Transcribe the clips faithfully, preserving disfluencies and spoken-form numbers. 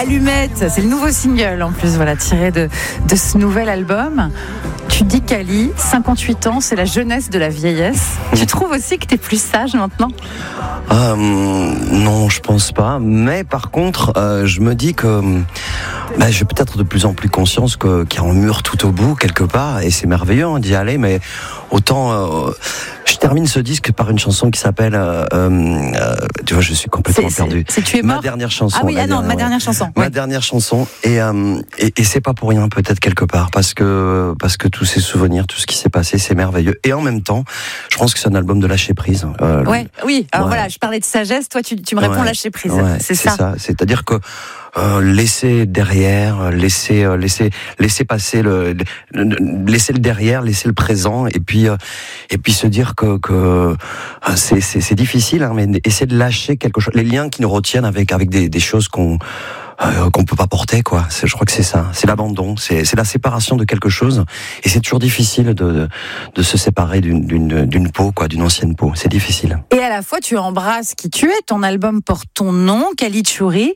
Allumette, c'est le nouveau single en plus, voilà, tiré de, de ce nouvel album. Tu dis qu'Ali, cinquante-huit ans, c'est la jeunesse de la vieillesse. Tu trouves aussi que t'es plus sage maintenant ? euh, Non, je pense pas. Mais par contre, euh, je me dis que bah, j'ai peut-être de plus en plus conscience que, qu'il y a un mur tout au bout, quelque part. Et c'est merveilleux hein, d'y aller, mais autant... Euh, je termine ce disque par une chanson qui s'appelle... Euh, euh, tu vois, je suis complètement c'est, perdu. C'est, c'est Tu es mort ? Ma dernière chanson. Ah oui, ah non, dernière, ma ouais. dernière chanson. Ma ouais. dernière chanson. Et, euh, et, et c'est pas pour rien, peut-être, quelque part. Parce que, parce que tous ces souvenirs, tout ce qui s'est passé, c'est merveilleux. Et en même temps, je pense que c'est un album de lâcher prise. Euh, ouais, oui, alors ouais. voilà, je parlais de sagesse, toi tu, tu me réponds ouais. lâcher prise. Ouais, c'est, c'est ça. ça. C'est-à-dire que Euh, laisser derrière, laisser, euh, laisser, laisser passer le, le, le, laisser le derrière, laisser le présent, et puis, euh, et puis se dire que, que euh, c'est, c'est, c'est difficile, hein, mais essayer de lâcher quelque chose, les liens qui nous retiennent avec, avec des, des choses qu'on, euh, qu'on peut pas porter, quoi. C'est, je crois que c'est ça, c'est l'abandon, c'est, c'est la séparation de quelque chose, et c'est toujours difficile de, de, de se séparer d'une, d'une, d'une peau, quoi, d'une ancienne peau. C'est difficile. Et à la fois, tu embrasses qui tu es. Ton album porte ton nom, Khalid Chouri.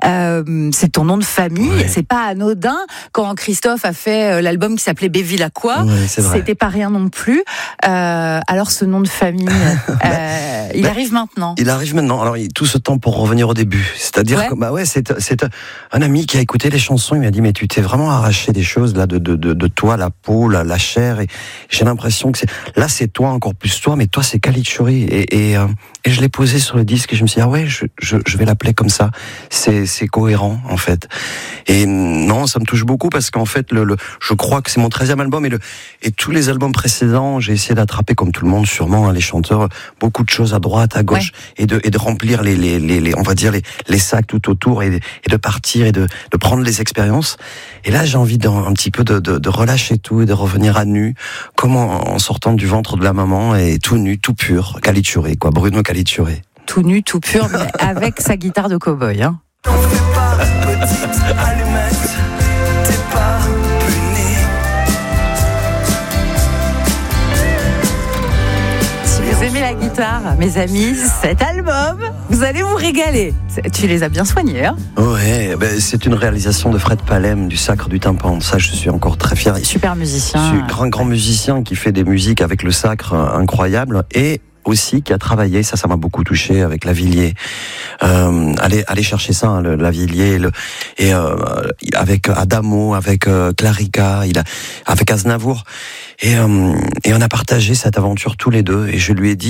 Euh, c'est ton nom de famille. Ouais. C'est pas anodin. Quand Christophe a fait l'album qui s'appelait Béville-à-quoi, ouais, c'est c'était pas rien non plus. Euh, alors, ce nom de famille, euh, il bah, arrive maintenant. Il arrive maintenant. Alors, il, tout ce temps pour revenir au début. C'est-à-dire ouais. que, bah ouais, c'est, c'est un ami qui a écouté les chansons. Il m'a dit, mais tu t'es vraiment arraché des choses, là, de, de, de, de toi, la peau, la, la chair. Et j'ai l'impression que c'est, là, c'est toi, encore plus toi, mais toi, c'est Khalid Chouri. Et, et, euh, et je l'ai posé sur le disque et je me suis dit, ah ouais, je, je, je vais l'appeler comme ça. C'est, c'est cohérent, en fait. Et non, ça me touche beaucoup parce qu'en fait, le, le, je crois que c'est mon treizième album et, le, et tous les albums précédents, j'ai essayé d'attraper, comme tout le monde, sûrement, hein, les chanteurs, beaucoup de choses à droite, à gauche, ouais. et, de, et de remplir les, les, les, les, on va dire, les, les sacs tout autour et, et de partir et de, de prendre les expériences. Et là, j'ai envie d'un un petit peu de, de, de relâcher tout et de revenir à nu, comme en, en sortant du ventre de la maman et tout nu, tout pur, Khalid Chouri, quoi, Bruno Khalid Chouri. Tout nu, tout pur, mais avec sa guitare de cow-boy, hein. T'en fais pas, petite allumette, t'es pas punie. Si vous aimez la guitare, mes amis, cet album, vous allez vous régaler. Tu les as bien soignés, hein ? Ouais, ben c'est une réalisation de Fred Palem, du Sacre du Tympan. Ça, je suis encore très fier. Super musicien. Je suis grand, grand musicien qui fait des musiques avec le Sacre incroyable et aussi qui a travaillé, ça, ça m'a beaucoup touché avec Lavilliers. Euh, allez, allez chercher ça, hein, le Lavilliers, le, et euh, avec Adamo, avec euh, Clarica, il a, avec Aznavour, et euh, et on a partagé cette aventure tous les deux. Et je lui ai dit.